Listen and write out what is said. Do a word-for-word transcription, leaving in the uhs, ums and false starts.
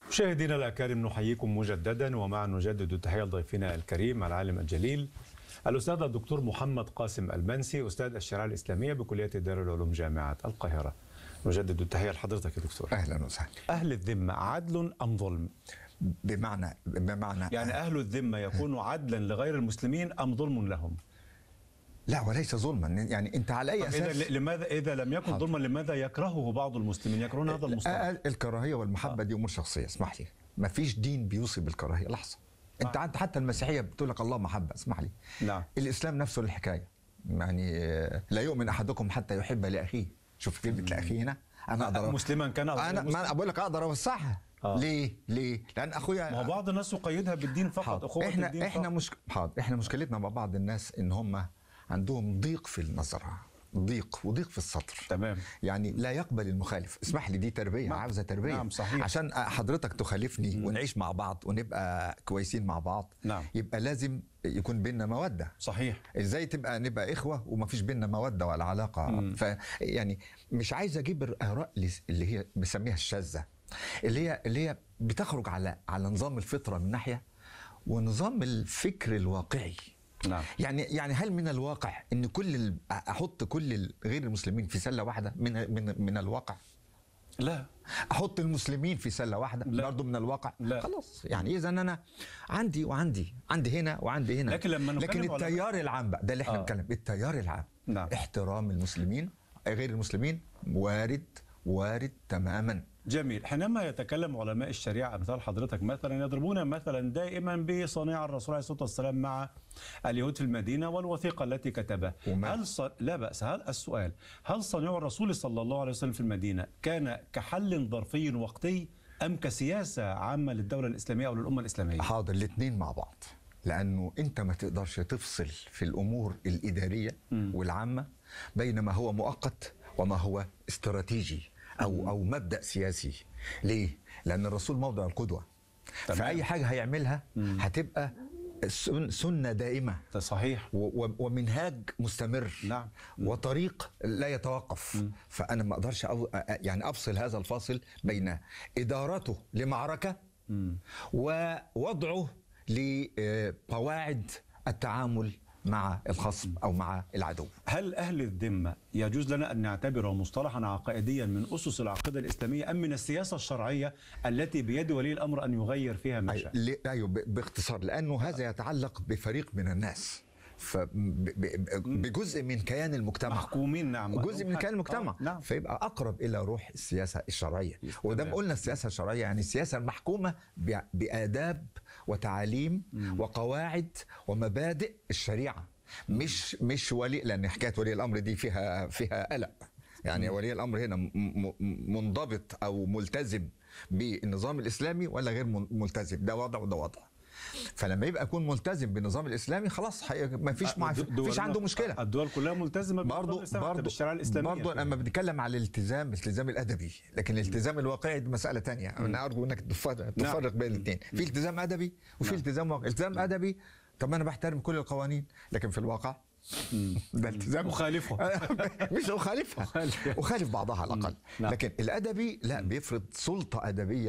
مشاهدينا الأكارم، نحييكم مجددا ومع نجدد التحية لضيفنا الكريم العالم الجليل الأستاذ الدكتور محمد قاسم المنسي، أستاذ الشريعة الإسلامية بكلية دار العلوم جامعة القاهرة. نجدد التحية لحضرتك يا دكتور. أهلا وسهلا. أهل الذمة عدل أم ظلم؟ بمعنى بمعنى يعني أهل الذمة يكونوا عدلا لغير المسلمين أم ظلم لهم؟ لا، وليس ظلما. يعني انت على اي اساس؟ إذا لماذا اذا لم يكن ظلما لماذا يكرهه بعض المسلمين؟ يكرهون هذا المصطلح. الكراهيه والمحبه دي امور شخصيه، اسمح لي. ما فيش دين بيوصي بالكراهيه لحظه. انت آه. حتى المسيحيه بتقول لك الله محبه، اسمح لي. نعم. الاسلام نفسه الحكايه، يعني لا يؤمن احدكم حتى يحب لاخيه. شوف كلمه لاخيه هنا، انا اقدر مسلما كان أو انا ما بقول لك اقدر اوسعها. آه. ليه؟ ليه؟ لان اخويا، ما هو بعض الناس يقيدها بالدين فقط. اخوه احنا الدين احنا فقط. مش حاضر احنا مشكلتنا مع بعض الناس ان هم عندهم ضيق في النظر، ضيق وضيق في السطر. تمام. يعني لا يقبل المخالف. اسمح لي، دي تربيه، عاوزه تربيه. نعم صحيح. عشان حضرتك تخالفني م. ونعيش مع بعض ونبقى كويسين مع بعض. نعم. يبقى لازم يكون بيننا موده. صحيح. ازاي تبقى نبقى اخوه وما فيش بيننا موده ولا علاقه؟ ف يعني مش عايز اجيب الاراء اللي هي بسميها الشاذه، اللي هي اللي هي بتخرج على على نظام الفطره من ناحيه ونظام الفكر الواقعي. نعم. يعني يعني هل من الواقع ان كل ال... احط كل غير المسلمين في سله واحده؟ من من من الواقع؟ لا. احط المسلمين في سله واحده؟ برضه من الواقع؟ لا. خلاص. يعني اذا انا عندي وعندي عندي هنا وعندي هنا. لكن لما لكن التيار العام بقى ده اللي احنا آه. بنتكلم، التيار العام. نعم. احترام المسلمين غير المسلمين وارد وارد تماما. جميل. حينما يتكلم علماء الشريعة أمثال حضرتك مثلا يضربون مثلا دائما بصنيع الرسول عليه الصلاة والسلام مع اليهود في المدينة والوثيقة التي كتبها. هل ص... لا بأس. هل السؤال هل صنيع الرسول صلى الله عليه وسلم في المدينة كان كحل ظرفي وقتي أم كسياسة عامة للدولة الإسلامية أو للأمة الإسلامية؟ حاضر، الاثنين مع بعض. لأنه أنت ما تقدرش تفصل في الأمور الإدارية م. والعامة بين ما هو مؤقت وما هو استراتيجي أو أو مبدأ سياسي. ليه؟ لأن الرسول موضع القدوة. تمام. فأي حاجة هيعملها مم. هتبقى سنة دائمة. صحيح. ومنهاج مستمر. نعم. وطريق لا يتوقف. مم. فأنا ما أقدرش أو يعني أفصل هذا الفاصل بين إدارته لمعركة مم. ووضعه لقواعد التعامل مع الخصم أو مع العدو. هل أهل الذمة يجوز لنا أن نعتبره مصطلحا عقائديا من أسس العقيدة الإسلامية أم من السياسة الشرعية التي بيد ولي الأمر أن يغير فيها ما شاء؟ أيوه، باختصار، لأنه هذا يتعلق بفريق من الناس، بجزء من كيان المجتمع، محكومين. نعم. جزء من كيان المجتمع. آه. نعم. فيبقى أقرب إلى روح السياسة الشرعية. وده قلنا السياسة الشرعية يعني السياسة المحكومة بآداب وتعاليم مم. وقواعد ومبادئ الشريعة. مش مش ولي، لأن حكاية ولي الأمر دي فيها فيها قلق. يعني مم. ولي الأمر هنا منضبط أو ملتزم بالنظام الإسلامي ولا غير ملتزم؟ ده وضع وده وضع. فلما يبقى يكون ملتزم بالنظام الاسلامي خلاص ما فيش مع فيش عنده مشكله. الدول كلها ملتزمه برضه برضه بالشريعه الاسلاميه. برضه لما بنتكلم على الالتزام، الالتزام الادبي، لكن الالتزام الواقعي دي مساله ثانيه. انا ارجو انك تفرق نعم. بين الاثنين. في التزام ادبي وفي نعم. التزام واقعي. التزام ادبي، طب انا بحترم كل القوانين، لكن في الواقع ده التزام مخالفها. مش اخالفها، اخالف بعضها على الاقل. لكن الادبي لا، بيفرض سلطه ادبيه